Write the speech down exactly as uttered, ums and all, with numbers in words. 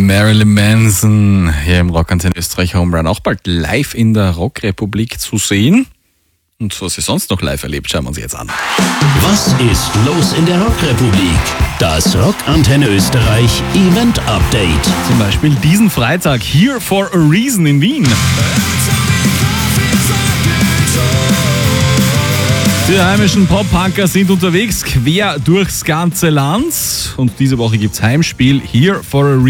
Marilyn Manson hier im Rockantenne Österreich Homerun, auch bald live in der Rockrepublik zu sehen. Und was ihr sonst noch live erlebt, schauen wir uns jetzt an. Was ist los in der Rockrepublik? Das Rockantenne Österreich Event Update. Zum Beispiel diesen Freitag Here for a Reason in Wien. Die heimischen Pop-Punker sind unterwegs, quer durchs ganze Land. Und diese Woche gibt's Heimspiel Here for a Reason.